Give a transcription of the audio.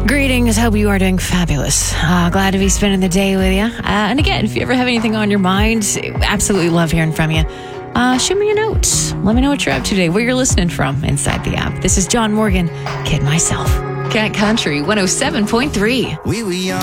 Greetings. Hope you are doing fabulous. Glad to be spending the day with you. And again, if you ever have anything on your mind, absolutely love hearing from you. Shoot me a note. Let me know what you're up to today, where you're listening from inside the app. This is John Morgan, Kid Myself. Cat Country 107.3.